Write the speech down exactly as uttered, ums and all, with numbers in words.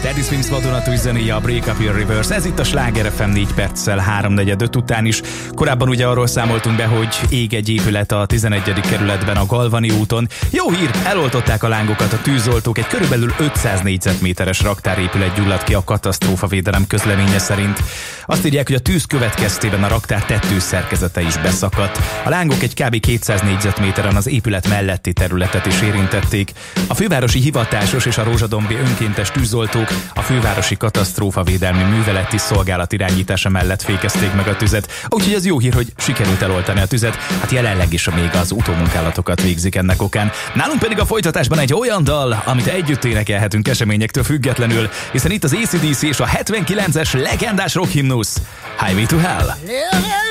Teddy Swims vadonatúj zenéje, a Break Up Your Reverse. Ez itt a Sláger ef em négy perccel háromnegyed öt után is. Korábban ugye arról számoltunk be, hogy ég egy épület a tizenegyedik kerületben a Galvani úton. Jó hír, eloltották a lángokat a tűzoltók, egy körülbelül ötszáz négyzetméteres raktárépület gyulladt ki a katasztrófavédelem közleménye szerint. Azt írják, hogy a tűz következtében a raktár tető szerkezete is beszakadt. A lángok egy kb. kétszáz négyzetméteren az épület melletti területet is érintették. A fővárosi hivatásos és a rózsadombi önkéntes tűzoltók a fővárosi katasztrófavédelmi műveleti szolgálat irányítása mellett fékezték meg a tüzet. Úgyhogy ez jó hír, hogy sikerült eloltani a tüzet. Hát jelenleg is még az utómunkálatokat végzik ennek okán. Nálunk pedig a folytatásban egy olyan dal, amit együtt énekelhetünk eseményektől függetlenül, hiszen itt az á cé dé cé és a hetvenkilences legendás rockhimnusz Highway to Hell.